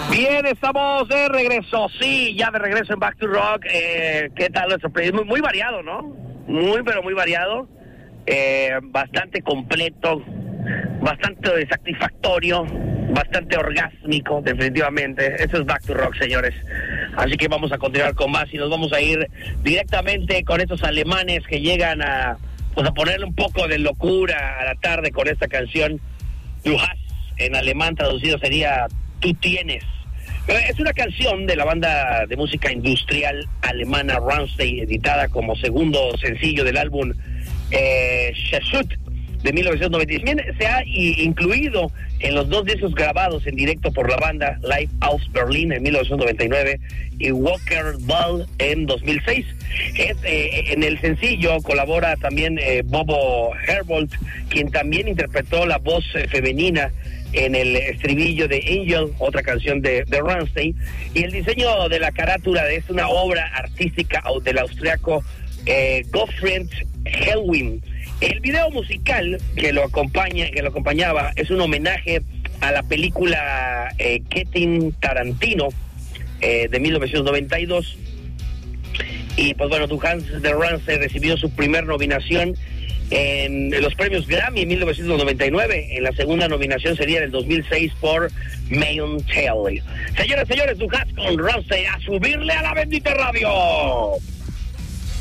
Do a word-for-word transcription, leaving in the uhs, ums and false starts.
Bien, estamos de regreso, sí, ya de regreso en Back to Rock. Eh, ¿Qué tal nuestro playlist? Muy, muy variado, ¿no? Muy, pero muy variado. Eh, bastante completo, bastante satisfactorio, bastante orgásmico, definitivamente. Eso es Back to Rock, señores. Así que vamos a continuar con más y nos vamos a ir directamente con estos alemanes que llegan a, pues, a ponerle un poco de locura a la tarde con esta canción. Du hast, en alemán traducido sería Tú tienes. Es una canción de la banda de música industrial alemana Rammstein, editada como segundo sencillo del álbum eh, Shashut de mil novecientos noventa y seis. También se ha incluido en los dos discos grabados en directo por la banda, Live aus Berlin en mil novecientos noventa y nueve y Walker Ball en dos mil seis. Es, eh, en el sencillo colabora también eh, Bobo Herbold, quien también interpretó la voz eh, femenina en el estribillo de Angel, otra canción de, de Rammstein, y el diseño de la carátula es una obra artística del austriaco eh, Gottfried Helwin. El video musical que lo acompaña, que lo acompañaba, es un homenaje a la película eh, Quentin Tarantino eh, de mil novecientos noventa y dos. Y pues bueno, Du hast de Rammstein recibió su primer nominación en los premios Grammy en mil novecientos noventa y nueve. En la segunda nominación sería en el dos mil seis por Mayon Tale. Señores, señores, Du hast con Rammstein, a subirle a la bendita radio.